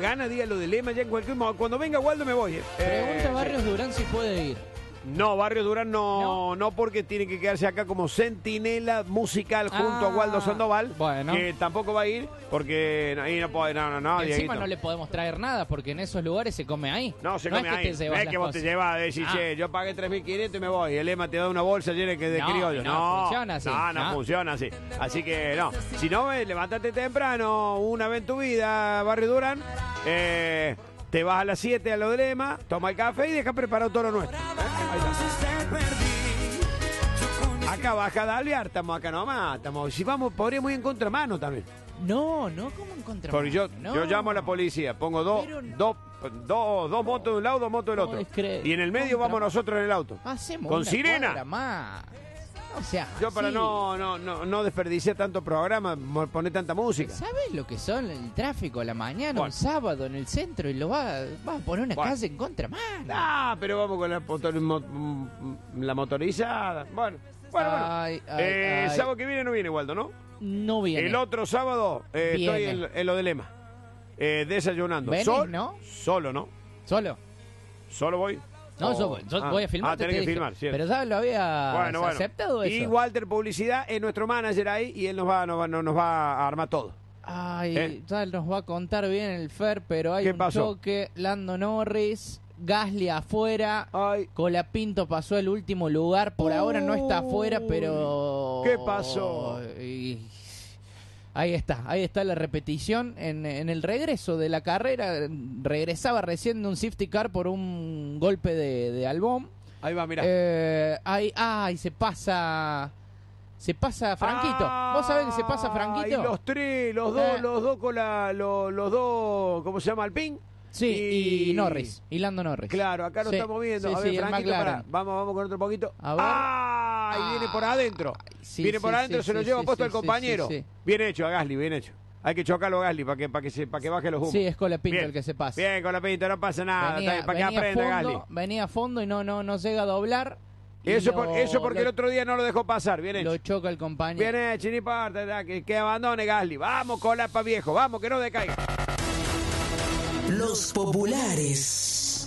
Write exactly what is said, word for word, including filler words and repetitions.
gana, diga lo de Lema, ya en cualquier momento. Cuando venga Waldo me voy. Eh. Pregunta Eh, Barrios Durán si puede ir. No, Barrios Durán no, no, No. porque tiene que quedarse acá como centinela musical junto Ah, a Waldo Sandoval, bueno. que tampoco va a ir porque ahí no puede, no, no, no, Y encima Dieguito. no le podemos traer nada porque en esos lugares se come ahí. No, se no come es que ahí. te No llevas es las que vos te cosas. llevas, decís, Ah. che, yo pagué tres mil quinientos y me voy. El Lema te da una bolsa llena que de No, criollo. no No, funciona así. No, no, No. funciona así. Así que no. Si no, eh, levántate temprano, una vez en tu vida, Barrio Durán. Eh, te vas a las siete a lo de Lema, toma el café y deja preparado todo lo nuestro. Ahí está. Acá baja Dalviar, estamos acá nomás. Estamos, si vamos, podríamos ir en contramano también. No, no, ¿cómo encontramos? Porque yo, no. yo llamo a la policía, pongo dos, Pero- dos, dos, dos motos de un lado, dos motos del No otro. descre- Y en el medio vamos contramano. nosotros en el auto. Hacemos con una sirena. cuadra más. O sea, Yo para sí. no, no, no, no desperdiciar tanto programa, mo- poner tanta música. ¿Sabes lo que son el tráfico a la mañana, Bueno. un sábado en el centro y lo vas va a poner una Bueno. calle en contramano? Ah, pero vamos con la, motor- mo- mm, la motorizada. Bueno, bueno, bueno. Ay, ay, Eh, ay. sábado que viene no viene, Waldo, ¿no? No viene. El otro sábado eh, estoy Viene. en, en lo de Lema. Eh, desayunando. ¿Venís, Sol- no? Solo, ¿no? ¿Solo? Solo voy. No, Oh, yo, yo ah, voy a filmar. Ah, te tenés que dije. filmar, cierto. Pero ya lo había Bueno, bueno. aceptado eso. Y Walter Publicidad es nuestro manager ahí y él nos va, nos va, nos va a armar todo. Ay, ¿Eh? ya nos va a contar bien el Fer, pero hay ¿Qué un pasó? choque. Lando Norris, Gasly afuera. Ay, Colapinto pasó el último lugar. Por ahora no está afuera, pero. ¿Qué pasó? Y- Ahí está, ahí está la repetición en, en el regreso de la carrera. Regresaba recién de un safety car por un golpe de, de Albón. ahí va, mirá. Eh, ay, ay, se pasa. Se pasa Franquito. ¿Vos sabés que se pasa Franquito? Y los tres, los dos, Eh. los dos con la, los, los dos, ¿cómo se llama? Alpín. Sí, y, Norris, y Lando Norris. Claro, acá lo Sí, estamos viendo. sí, a ver, sí, el Franquito, McLaren. pará. Vamos, vamos con otro poquito. A ver. ¡Ah! Y viene por adentro. sí, viene por sí, adentro, sí, se lo sí, lleva sí, puesto sí, el compañero. sí, sí. Bien hecho, a Gasly, bien hecho. Hay que chocarlo a Gasly para que, para que, se, para que baje los humos. Sí, es Colapinto Bien. el que se pasa. Bien, Colapinto, no pasa nada. Venía, está bien, para que venía aprenda fondo, Gasly. venía a fondo y no, no, no llega a doblar. y Eso, lo- por- eso porque lo- el otro día no lo dejó pasar. Bien hecho. Lo choca el compañero. Bien hecho, ni importa, que, que abandone Gasly. Vamos, Colapa viejo, vamos, que no decaiga. Los populares.